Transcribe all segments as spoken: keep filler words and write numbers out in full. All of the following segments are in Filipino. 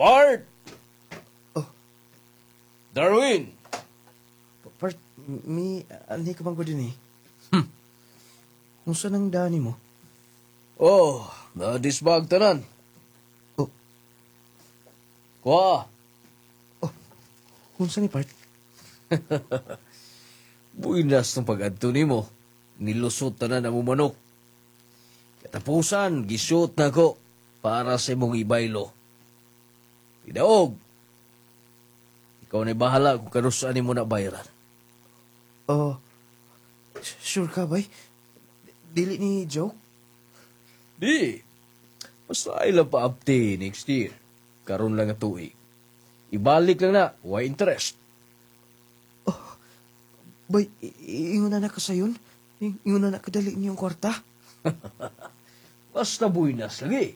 Part! Oh. Darwin! Part, may ani ka bang ko din eh? Hmm. Kung saan ang dani mo? Oh, na-disbag tanan. Oh, Kwa! kung saan ni Part? Buinas ng pag-adto nimo. Nilusot tanan ang manok. Katapusan, gisot na ko para sa imong ibaylo. Pidaog! Ikaw na bahala kung kanusaan mo na bayaran. Oh, sure ka bay? Dili ni joke? Di. Basta ay lang pa-upti next year. Karon lang nga tuig. Ibalik lang na. Why interest? Bay, i- ingon na na ka sayon? I- Ingon na na kadali niyong kwarta? Basta buinas lagi.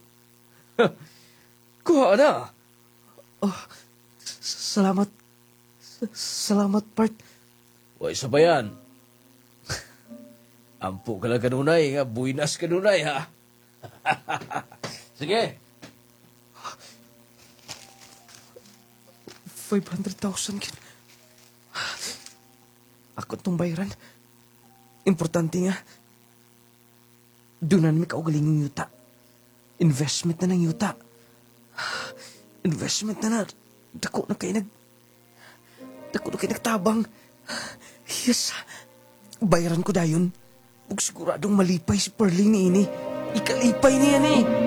Kuha na. Oh, s- salamat. S- salamat, Part. Why isa ba yan? Ampo ka lang kanunay, nga. Buinas kanunay, ha? Sige. five hundred thousand kin. Ako itong bayaran. Importante nga. Doon na namin kaugaling yung yuta. Investment na ng yuta. Investment na na. Dako na kayo nag... Dako na kayo nagtabang. Yes. Bayaran ko dayon. Huwag siguradong malipay si Perlin ni ini. Ikalipay niya ni.